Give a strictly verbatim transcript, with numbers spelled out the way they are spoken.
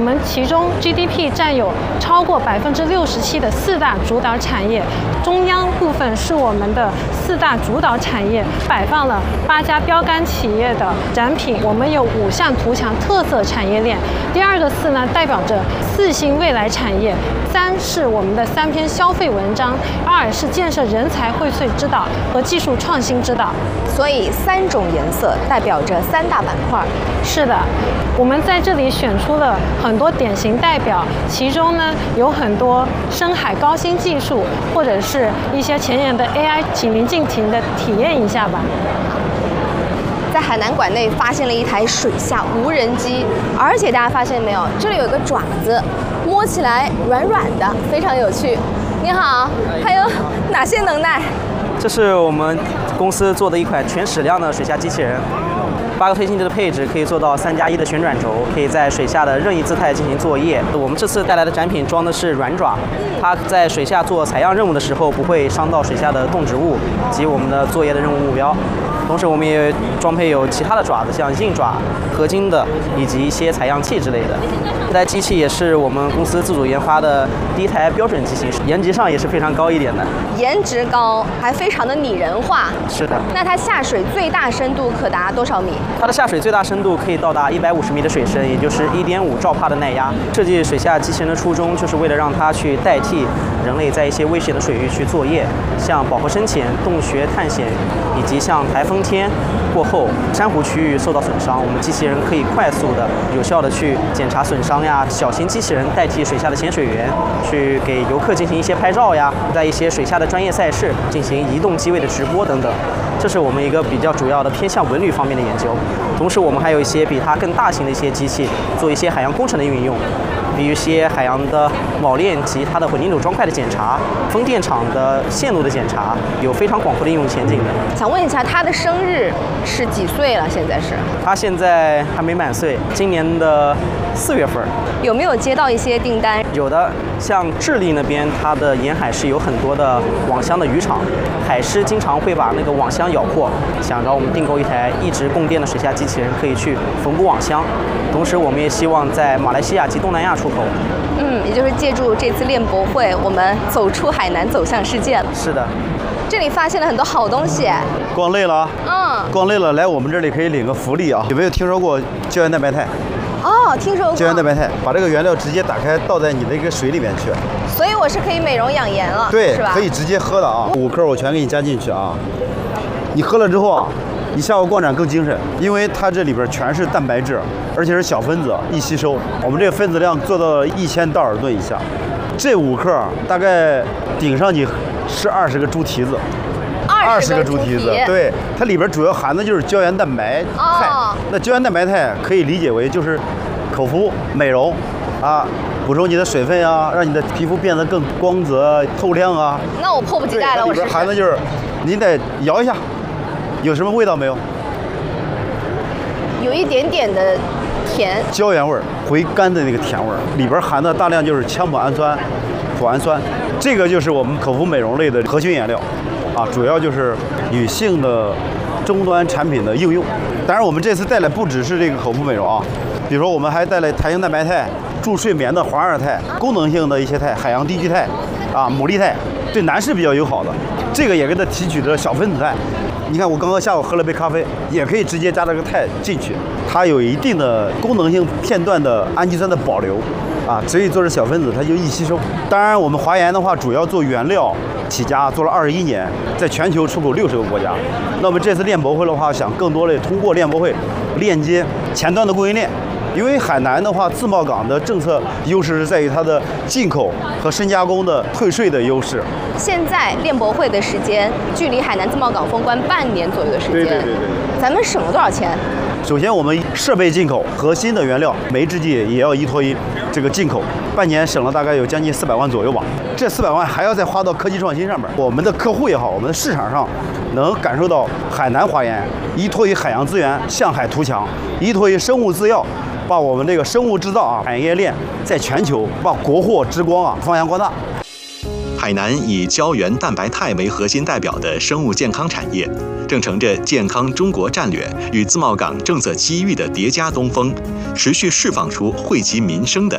们其中 G D P 占有超过百分之六十七的四大主导产业，中央部分是我们的四大主导产业，摆放了八家标杆企业的展品。我们有五项图强特色产业链。第二个四呢，代表着四新未来产业。三是我们的三篇消费文章，二是建设人才荟萃之岛和技术创新之岛。 所以三种颜色代表着三大板块。 是的，我们在这里选出了很多典型代表，其中呢有很多深海高新技术，或者是一些前沿的 A I， 请您尽情的体验一下吧。 在海南馆内发现了一台水下无人机，而且大家发现没有，这里有一个爪子，摸起来软软的，非常有趣。你好，还有哪些能耐？ 这是我们公司做的一款全矢量的水下机器人，八个推进器的配置可以做到三加一的旋转轴，可以在水下的任意姿态进行作业。我们这次带来的展品装的是软爪，它在水下做采样任务的时候不会伤到水下的动植物及我们的作业的任务目标。同时，我们也装配有其他的爪子，像硬爪、合金的，以及一些采样器之类的。这台机器也是我们公司自主研发的第一台标准机型，颜值上也是非常高一点的。 颜值高，还非常的拟人化。 是的。 那它下水最大深度可达多少米？ 它的下水最大深度可以到达一百五十米的水深，也就是一点五兆帕的耐压。设计水下机器人的初衷，就是为了让它去代替人类在一些危险的水域去作业，像饱和深潜、洞穴探险，以及像台风天过后珊瑚区域受到损伤，我们机器人可以快速的、有效的去检查损伤呀。小型机器人代替水下的潜水员，去给游客进行一些拍照呀，在一些水下的专业赛事进行移动机位的直播等等。这是我们一个比较主要的偏向文旅方面的研究。同时，我们还有一些比它更大型的一些机器，做一些海洋工程的运用。比如一些海洋的铆链及它的混凝土砖块的检查，风电场的线路的检查，有非常广阔的应用前景的。 想问一下，他的生日是几岁了？现在是？ 他现在还没满岁，今年的四月份。 有没有接到一些订单？ 有的，像智利那边，它的沿海是有很多的网箱的渔场，海狮经常会把那个网箱咬破，想找我们订购一台一直供电的水下机器人，可以去缝补网箱。同时，我们也希望在马来西亚及东南亚出口。 嗯，也就是借助这次链博会，我们走出海南，走向世界了。 是的。 这里发现了很多好东西。 逛累了啊？ 嗯。 逛累了，来我们这里可以领个福利啊！有没有听说过胶原蛋白肽？ 哦，听说过。 胶原蛋白肽，把这个原料直接打开，倒在你的一个水里面去。 所以我是可以美容养颜了， 对， 是吧？ 可以直接喝的啊，五克我全给你加进去啊。你喝了之后啊，你下午逛展更精神，因为它这里边全是蛋白质，而且是小分子，易吸收。我们这个分子量做到一千道尔顿以下，这五克大概顶上去是二十个猪蹄子。 二十个猪蹄子，对，它里边主要含的就是胶原蛋白肽。哦、那胶原蛋白肽可以理解为就是口服美容啊，补充你的水分啊，让你的皮肤变得更光泽透亮啊。 那我迫不及待了，我试试。 里边含的就是，您得摇一下，有什么味道没有？ 有一点点的甜， 胶原味儿，回甘的那个甜味儿，里边含的大量就是羟脯氨酸、脯氨酸，这个就是我们口服美容类的核心原料。啊，主要就是女性的终端产品的应用。当然，我们这次带来不只是这个口服美容啊，比如说我们还带来弹性蛋白肽、助睡眠的环二肽、功能性的一些肽、海洋低聚肽，啊，牡蛎肽，对男士比较友好的。这个也给它提取的小分子肽。你看，我刚刚下午喝了杯咖啡，也可以直接加这个肽进去，它有一定的功能性片段的氨基酸的保留。啊，所以做成小分子，它就易吸收。当然，我们华研的话，主要做原料起家，做了二十一年，在全球出口六十个国家。那么这次链博会的话，想更多的通过链博会链接前端的供应链，因为海南的话，自贸港的政策优势是在于它的进口和深加工的退税的优势。 现在链博会的时间距离海南自贸港封关半年左右的时间， 对对对对， 咱们省了多少钱？ 首先，我们设备进口核心的原料酶制剂也要依托于这个进口，半年省了大概有将近四百万左右吧。这四百万还要再花到科技创新上面。我们的客户也好，我们的市场上能感受到海南华研依托于海洋资源向海图强，依托于生物制药，把我们这个生物制造啊产业链在全球把国货之光啊发扬光大。 海南以胶原蛋白肽为核心代表的生物健康产业，正乘着健康中国战略与自贸港政策机遇的叠加东风，持续释放出惠及民生的